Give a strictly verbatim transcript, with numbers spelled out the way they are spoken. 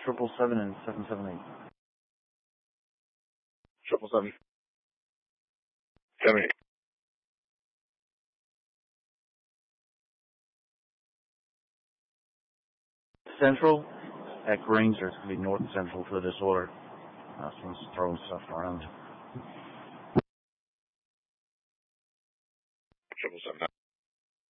Triple seven and seven seven eight. Triple seven. Seven eight. Central at Granger. It's going to be north central for this order. Uh, someone's throwing stuff around.